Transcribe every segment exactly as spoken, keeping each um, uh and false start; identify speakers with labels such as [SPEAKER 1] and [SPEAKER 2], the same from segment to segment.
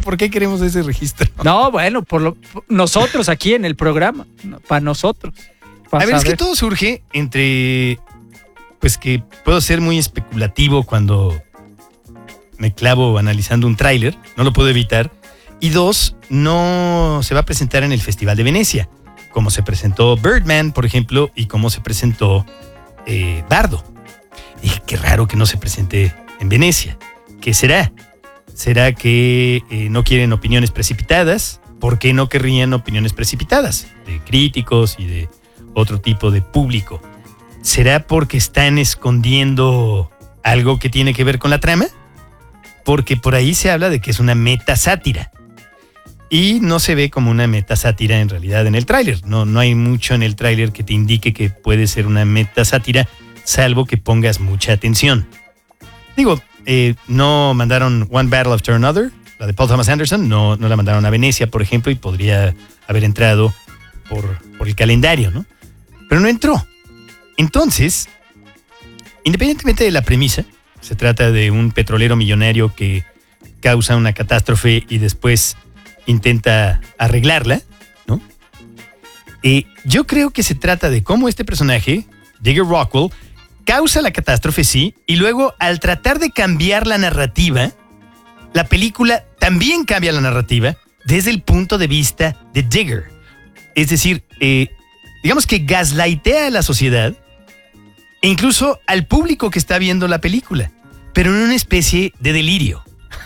[SPEAKER 1] ¿por qué queremos ese registro?
[SPEAKER 2] No, bueno, por lo, por nosotros aquí en el programa, no, para nosotros.
[SPEAKER 1] A ver, es que todo surge entre, pues que puedo ser muy especulativo cuando me clavo analizando un tráiler, no lo puedo evitar. Y dos, no se va a presentar en el Festival de Venecia, como se presentó Birdman, por ejemplo, y como se presentó eh, Bardo. Y qué raro que no se presente en Venecia. ¿Qué será? ¿Será que eh, no quieren opiniones precipitadas? ¿Por qué no querrían opiniones precipitadas? De críticos y de otro tipo de público. ¿Será porque están escondiendo algo que tiene que ver con la trama? Porque por ahí se habla de que es una metasátira. Y no se ve como una metasátira en realidad en el tráiler. No, no hay mucho en el tráiler que te indique que puede ser una metasátira, salvo que pongas mucha atención. Digo, eh, no mandaron One Battle After Another, la de Paul Thomas Anderson, no, no la mandaron a Venecia, por ejemplo, y podría haber entrado por, por el calendario, ¿no? Pero no entró. Entonces, independientemente de la premisa, se trata de un petrolero millonario que causa una catástrofe y después intenta arreglarla, ¿no? Eh, yo creo que se trata de cómo este personaje, Digger Rockwell, causa la catástrofe, sí, y luego al tratar de cambiar la narrativa, la película también cambia la narrativa desde el punto de vista de Digger. Es decir, eh, digamos que gaslightea a la sociedad e incluso al público que está viendo la película, pero en una especie de delirio.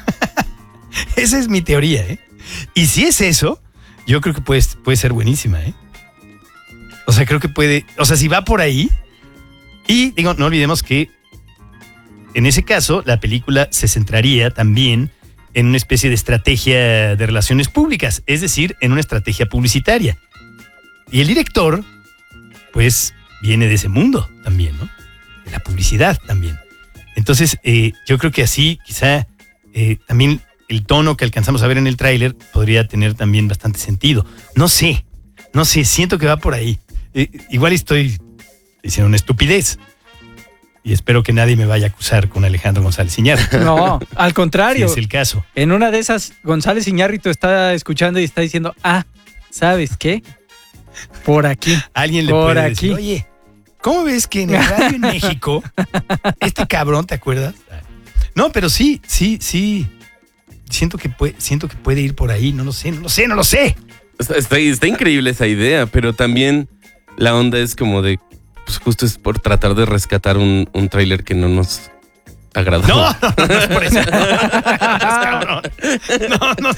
[SPEAKER 1] Esa es mi teoría, ¿eh? Y si es eso, yo creo que puede, puede ser buenísima, ¿eh? O sea, creo que puede... O sea, si va por ahí... Y, digo, no olvidemos que en ese caso la película se centraría también en una especie de estrategia de relaciones públicas, es decir, en una estrategia publicitaria. Y el director, pues, viene de ese mundo también, ¿no? De la publicidad también. Entonces, eh, yo creo que así, quizá, eh, también el tono que alcanzamos a ver en el tráiler podría tener también bastante sentido. No sé, no sé, siento que va por ahí. Eh, igual estoy diciendo una estupidez. Y espero que nadie me vaya a acusar con Alejandro González Iñárritu.
[SPEAKER 2] No, al contrario.
[SPEAKER 1] Si es el caso.
[SPEAKER 2] En una de esas, González Iñárritu está escuchando y está diciendo, ah, ¿sabes qué? Por aquí.
[SPEAKER 1] Alguien le
[SPEAKER 2] por
[SPEAKER 1] puede
[SPEAKER 2] aquí.
[SPEAKER 1] decir, oye, ¿cómo ves que en el radio en México, este cabrón, ¿te acuerdas? No, pero sí, sí, sí. Siento que puede, siento que puede ir por ahí. No lo sé, no lo sé, no lo sé.
[SPEAKER 3] Está, está, está increíble esa idea, pero también la onda es como de, pues justo es por tratar de rescatar un, un tráiler que no nos agradó.
[SPEAKER 1] No, no, no, no es por eso. No, no,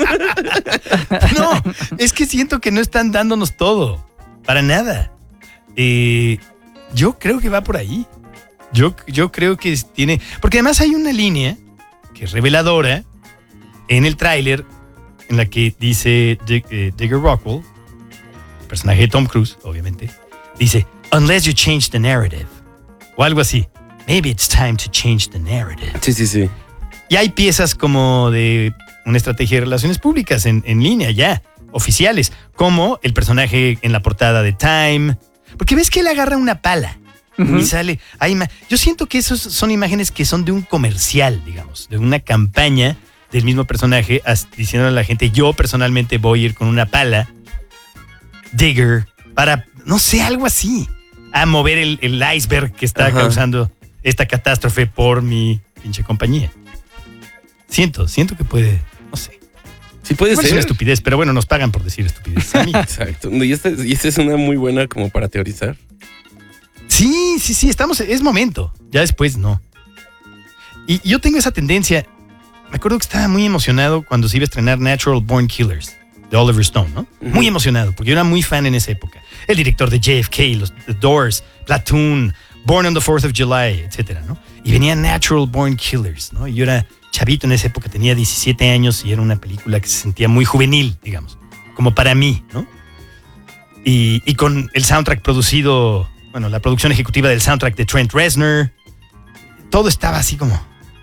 [SPEAKER 1] no, es que siento que no están dándonos todo. Para nada. Eh, yo creo que va por ahí. Yo, yo creo que tiene... Porque además hay una línea que es reveladora en el tráiler en la que dice Dig, eh, Digger Rockwell, el personaje de Tom Cruise, obviamente, dice, unless you change the narrative. O algo así. Maybe it's time to change the narrative.
[SPEAKER 3] Sí, sí, sí.
[SPEAKER 1] Y hay piezas como de una estrategia de relaciones públicas en, en línea ya, oficiales, como el personaje en la portada de Time. Porque ves que él agarra una pala uh-huh. y sale... Hay, yo siento que esos son imágenes que son de un comercial, digamos, de una campaña del mismo personaje diciéndole a la gente, yo personalmente voy a ir con una pala, Digger, para, no sé, algo así, a mover el, el iceberg que está Ajá. causando esta catástrofe por mi pinche compañía. Siento, siento que puede, no sé.
[SPEAKER 3] Sí puede
[SPEAKER 1] Igual
[SPEAKER 3] ser.
[SPEAKER 1] Es una estupidez, pero bueno, nos pagan por decir estupidez.
[SPEAKER 3] Exacto. Y esta, y esta es una muy buena como para teorizar.
[SPEAKER 1] Sí, sí, sí, estamos, es momento. Ya después no. Y, y yo tengo esa tendencia. Me acuerdo que estaba muy emocionado cuando se iba a estrenar Natural Born Killers de Oliver Stone, ¿no? Uh-huh. Muy emocionado, porque yo era muy fan en esa época. El director de J F K, los The Doors, Platoon, Born on the fourth of July, etcétera, ¿no? Y venía Natural Born Killers, ¿no? Y yo era chavito en esa época, tenía diecisiete años y era una película que se sentía muy juvenil, digamos, como para mí, ¿no? Y, y con el soundtrack producido, bueno, la producción ejecutiva del soundtrack de Trent Reznor, todo estaba así como...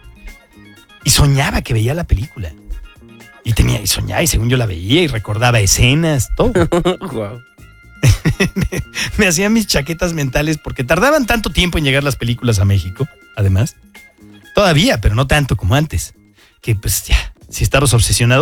[SPEAKER 1] Y soñaba que veía la película. Y tenía, y soñaba, y según yo la veía, y recordaba escenas, todo.
[SPEAKER 3] Wow.
[SPEAKER 1] me, me hacía mis chaquetas mentales porque tardaban tanto tiempo en llegar las películas a México, además. Todavía, pero no tanto como antes. Que pues ya, si estabas obsesionado